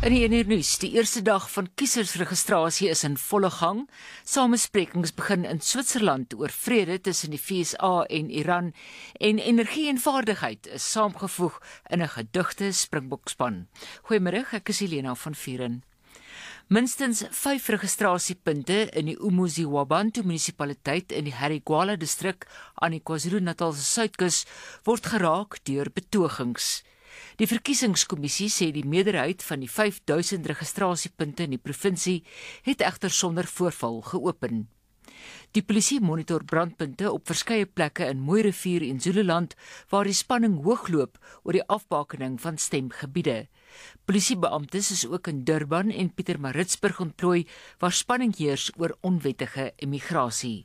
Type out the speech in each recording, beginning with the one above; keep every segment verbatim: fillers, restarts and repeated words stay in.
In die een uur nuus, die eerste dag van kiesersregistrasie is in volle gang. Samesprekings begin in Switserland oor vrede tussen die V S A en Iran en energie en vaardigheid is saamgevoeg in 'n gedigte Springbokspan. Goeiemôre, ek is Helena van Vuren. Minstens vyf registrasiepunte in die Umuzi-Wabantu munisipaliteit in die Harigwala distrik aan die KwaZulu-Natalse suidkus word geraak deur betogings. Die verkiesingskommissie sê die meerderheid van die vyf duisend registrasiepunte in die provinsie het egter sonder voorval geopen. Die polisie monitor brandpunte op verskeie plekke in Mooirivier en Zululand waar die spanning hoogloop oor die afbakening van stemgebiede. Polisiebeamptes is ook in Durban en Pietermaritzburg ontplooi waar spanning heers oor onwettige immigrasie.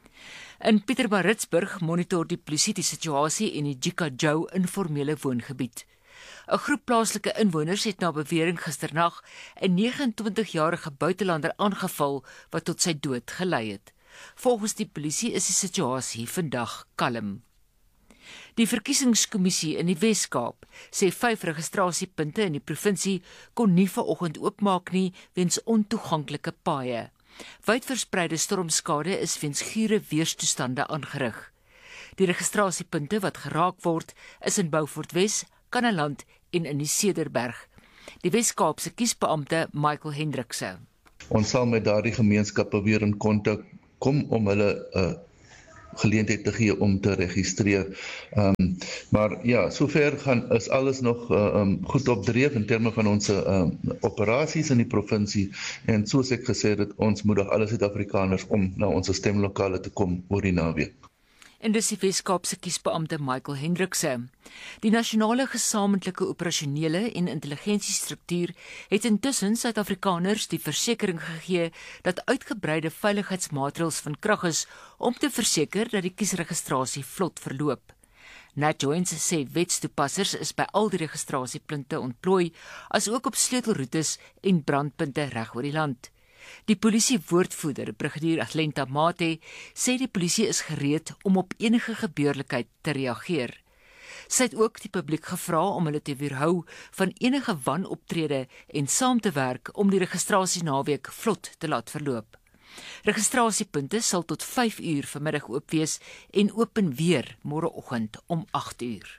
In Pietermaritzburg monitor die polisie die situasie in die Jikajou informele woongebied. 'n Groep plaaslike inwoners het na bewering gisternag 'n nege en twintig-jarige buitelander aangeval wat tot sy dood gelei het. Volgens die polisie is die situasie vandag kalm. Die verkiesingskommissie in die Wes-Kaap sê vyf registrasiepunte in die provinsie kon nie vanoggend oopmaak nie weens ontoeganklike paaie. Wydverspreide stormskade is weens gure weerstoestande aangerig. Die registrasiepunte wat geraak word is in Beaufort Wes, Kannaland en in die Cederberg. Die Wes-Kaapse kiesbeampte Michael Hendrikse. Ons sal met daardie gemeenskap probeer in kontak kom om hulle uh, geleentheid te gee om te registreer. Um, maar ja, sover gaan is alles nog uh, um, goed op dreef in terme van ons um, operasies in die provinsie en soos ek gesê het, ons moedig alle Suid-Afrikaners om na ons stemlokale te kom oor die naweek. En dis die Wes-Kaapse kiesbeampte Michael Hendrikse. Die nasionale gesamentlike operasionele en intelligensiestruktuur het intussen Suid-Afrikaners die versekering gegee dat uitgebreide veiligheidsmaatreëls van krag is om te verseker dat die kiesregistrasie vlot verloop. Nat Jones sê wetstoepassers is by al die registrasiepunte ontplooi, as ook op sleutelroetes en brandpunte reg oor die land. Die polisie-woordvoerder, Brigadier Atlenta Mate, sê die polisie is gereed om op enige gebeurlikheid te reageer. Sy het ook die publiek gevra om hulle te weerhou van enige wanoptrede en saam te werk om die registrasienaweek vlot te laat verloop. Registrasiepunte sal tot vyf uur vanmiddag oop wees en open weer môreoggend om agt uur.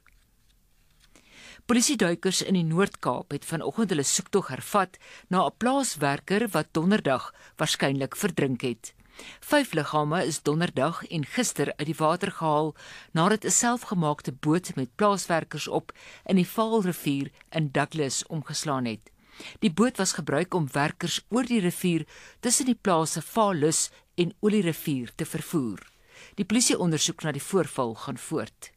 Polisieduikers in die Noord-Kaap het vanoggend hulle soektog hervat na 'n plaaswerker wat donderdag waarskynlik verdrink het. Vyf liggame is donderdag en gister uit die water gehaal nadat 'n selfgemaakte boot met plaaswerkers op in die Vaalrivier in Douglas omgeslaan het. Die boot was gebruik om werkers oor die rivier tussen die plase Vaalus en Olierivier te vervoer. Die polisie ondersoek na die voorval gaan voort.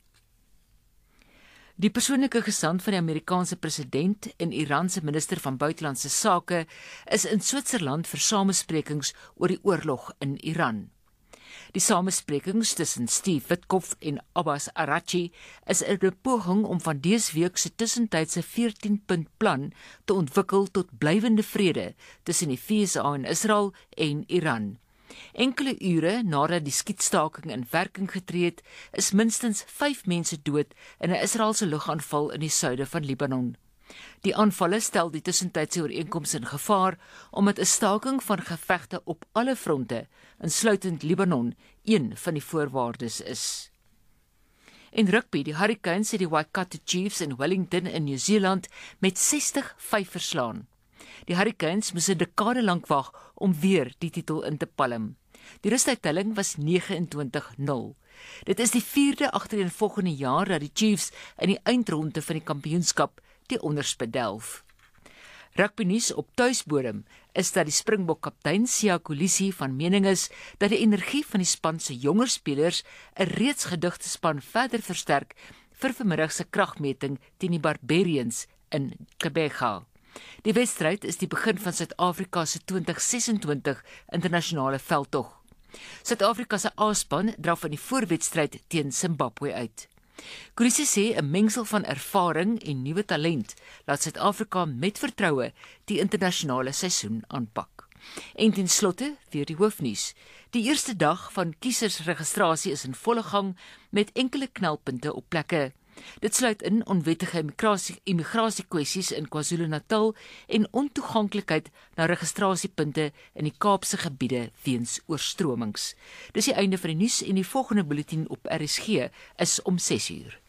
Die persoonlike gesant van die Amerikaanse president en Iran se minister van buitelandse sake is in Switserland vir samesprekings oor die oorlog in Iran. Die samesprekings tussen Steve Witkoff en Abbas Araghchi is 'n poging om van dese week se tussentydse veertien-punt plan te ontwikkel tot blywende vrede tussen die V S A en Israel en Iran. Enkele ure nadat die skietstaking in werking getree het, is minstens vyf mense dood in 'n Israeliese lugaanval in die suide van Libanon. Die aanvalle stel die tussentydse ooreenkoms in gevaar, omdat 'n staking van gevegte op alle fronte, insluitend Libanon, een van die voorwaardes is. In rugby, die Hurricanes het die Waikato Chiefs in Wellington in Nieu-Seeland met sestig vyf verslaan. Die Hurricanes moes 'n dekade lank wag om weer die titel in te palm. Die rustuittelling was negenentwintig nul. Dit is die vierde agtereenvolgende jaar dat die Chiefs in die eindronde van die kampioenskap die onderspit delf. Rugbynuus op tuisbodem is dat die Springbok kaptein Siya Kolisi van mening is dat die energie van die span se jonger spelers 'n reeds gedigte span verder versterk vir vanmiddag se kragmeting teen die Barbarians in Gqeberha. Die wedstryd is die begin van Suid-Afrika se twintig sesentwintig internasionale veldtog. Suid-Afrika se A-span draf in die voorwedstryd teen Zimbabwe uit. Kolisi sê 'n mengsel van ervaring en nuwe talent laat Suid-Afrika met vertroue die internasionale seisoen aanpak. En ten slotte weer die hoofnuus. Die eerste dag van kiesersregistrasie is in volle gang met enkele knelpunte op plekke. Dit sluit in onwettige immigrasie, immigrasiekwessies in KwaZulu-Natal en ontoeganklikheid na registrasiepunte in die Kaapse gebiede weens oorstromings. Dis die einde van die nuus en die volgende bulletin op R S G is om ses uur.